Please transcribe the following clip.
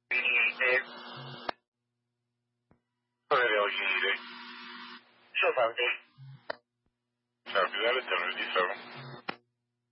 Dave. What the hell you need, eh? Sure, Dave. Copy that at 10:57.